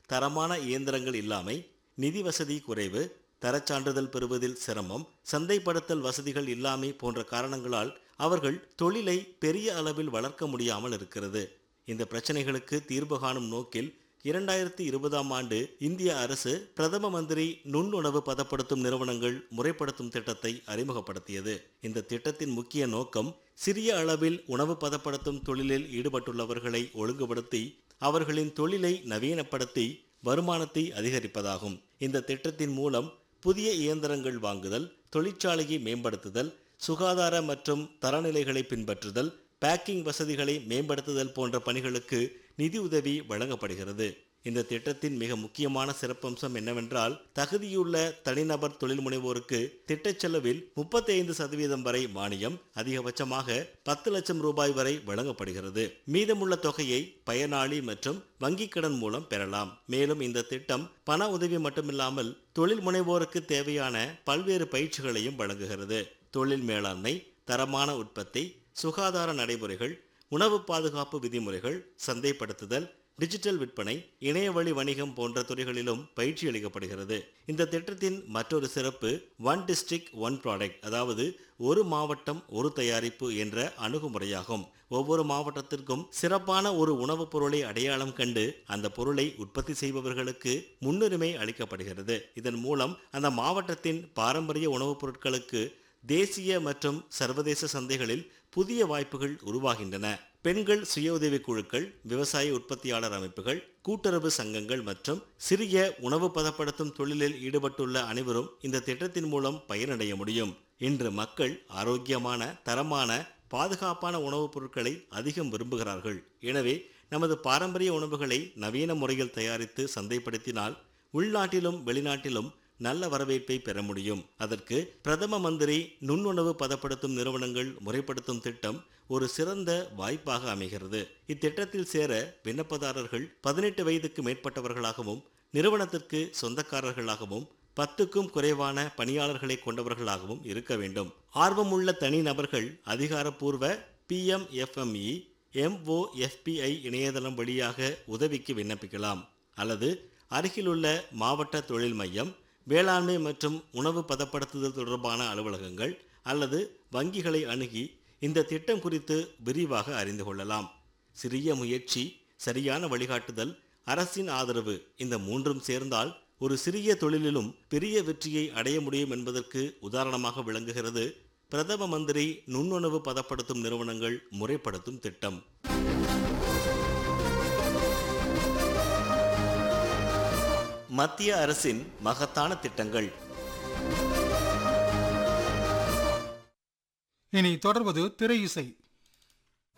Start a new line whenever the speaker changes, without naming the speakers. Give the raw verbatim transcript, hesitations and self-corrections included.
தரமான இயந்திரங்கள் இல்லாமை, நிதி வசதி குறைவு, தரச்சான்றிதழ் பெறுவதில் சிரமம், சந்தைப்படுத்தல் வசதிகள் இல்லாமை போன்ற காரணங்களால் அவர்கள் தொழிலை பெரிய அளவில் வளர்க்க முடியாமல் இருக்கிறது. இந்த பிரச்சனைகளுக்கு தீர்வு காணும் நோக்கில் இரண்டாயிரத்தி இருபதாம் ஆண்டு இந்திய அரசு பிரதம மந்திரி நுண்ணுணவு பதப்படுத்தும் நிறுவனங்கள் முறைப்படுத்தும் திட்டத்தை அறிமுகப்படுத்தியது. இந்த திட்டத்தின் முக்கிய நோக்கம் சிறிய அளவில் உணவு பதப்படுத்தும் தொழிலில் ஈடுபட்டுள்ளவர்களை ஒழுங்குபடுத்தி அவர்களின் தொழிலை நவீனப்படுத்தி வருமானத்தை அதிகரிப்பதாகும். இந்த திட்டத்தின் மூலம் புதிய இயந்திரங்கள் வாங்குதல், தொழிற்சாலையை மேம்படுத்துதல், சுகாதார மற்றும் தரநிலைகளை பின்பற்றுதல், பேக்கிங் வசதிகளை மேம்படுத்துதல் போன்ற பணிகளுக்கு நிதியுதவி வழங்கப்படுகிறது. இந்த திட்டத்தின் மிக முக்கியமான சிறப்பம்சம் என்னவென்றால், தகுதியுள்ள தனிநபர் தொழில் முனைவோருக்கு திட்டச் செலவில் முப்பத்தி ஐந்து சதவீதம் வரை மானியம், அதிகபட்சமாக பத்து லட்சம் ரூபாய் வரை வழங்கப்படுகிறது. மீதமுள்ள தொகையை பயனாளி மற்றும் வங்கிக் கடன் மூலம் பெறலாம். மேலும் இந்த திட்டம் பண உதவி மட்டுமில்லாமல் தொழில் முனைவோருக்கு தேவையான பல்வேறு பயிற்சிகளையும் வழங்குகிறது. தொழில் மேலாண்மை, தரமான உற்பத்தி, சுகாதார நடைமுறைகள், உணவு பாதுகாப்பு விதிமுறைகள், சந்தைப்படுத்துதல், டிஜிட்டல் விற்பனை, இணையவழி வணிகம் போன்ற துறைகளிலும் பயிற்சி அளிக்கப்படுகிறது. இந்த திட்டத்தின் மற்றொரு சிறப்பு ஒன் டிஸ்ட்ரிக்ட் ஒன் ப்ராடக்ட், அதாவது ஒரு மாவட்டம் ஒரு தயாரிப்பு என்ற அணுகுமுறையாகும். ஒவ்வொரு மாவட்டத்திற்கும் சிறப்பான ஒரு உணவுப் பொருளை அடையாளம் கண்டு அந்த பொருளை உற்பத்தி செய்பவர்களுக்கு முன்னுரிமை அளிக்கப்படுகிறது. இதன் மூலம் அந்த மாவட்டத்தின் பாரம்பரிய உணவுப் பொருட்களுக்கு தேசிய மற்றும் சர்வதேச சந்தைகளில் புதிய வாய்ப்புகள் உருவாகின்றன. பெண்கள் சுய உதவி குழுக்கள், விவசாய உற்பத்தியாளர் அமைப்புகள், கூட்டுறவு சங்கங்கள் மற்றும் சிறிய உணவு பதப்படுத்தும் தொழிலில் ஈடுபட்டுள்ள அனைவரும் இந்த திட்டத்தின் மூலம் பயனடைய முடியும். இன்று மக்கள் ஆரோக்கியமான, தரமான, பாதுகாப்பான உணவுப் பொருட்களை அதிகம் விரும்புகிறார்கள். எனவே நமது பாரம்பரிய உணவுகளை நவீன முறையில் தயாரித்து சந்தைப்படுத்தினால் உள்நாட்டிலும் வெளிநாட்டிலும் நல்ல வரவேற்பை பெற முடியும். அதற்கு பிரதம மந்திரி நுண்ணுணவு பதப்படுத்தும் நிறுவனங்கள் முறைப்படுத்தும் திட்டம் ஒரு சிறந்த வாய்ப்பாக அமைகிறது. இத்திட்டத்தில் சேர விண்ணப்பதாரர்கள் பதினெட்டு வயதுக்கு மேற்பட்டவர்களாகவும், நிறுவனத்திற்கு சொந்தக்காரர்களாகவும், பத்துக்கும் குறைவான பணியாளர்களை கொண்டவர்களாகவும் இருக்க வேண்டும். ஆர்வமுள்ள தனி நபர்கள் அதிகாரப்பூர்வ B M F M E M O F B ஐ இணையதளம் வழியாக உதவிக்கு விண்ணப்பிக்கலாம். அல்லது அருகிலுள்ள மாவட்ட தொழில் மையம், வேளாண்மை மற்றும் உணவு பதப்படுத்துதல் தொடர்பான அலுவலகங்கள் அல்லது வங்கிகளை அணுகி இந்த திட்டம் குறித்து விரிவாக அறிந்து கொள்ளலாம். சிறிய முயற்சி, சரியான வழிகாட்டுதல், அரசின் ஆதரவு, இந்த மூன்றும் சேர்ந்தால் ஒரு சிறிய தொழிலிலும் பெரிய வெற்றியை அடைய முடியும் என்பதற்கு உதாரணமாக விளங்குகிறது பிரதம மந்திரி நுண்ணுணவு பதப்படுத்தும் நிறுவனங்கள் முறைப்படுத்தும் திட்டம். மத்திய அரசின் மகத்தான திட்டங்கள்.
இனி தொடர்வது திரை இசை.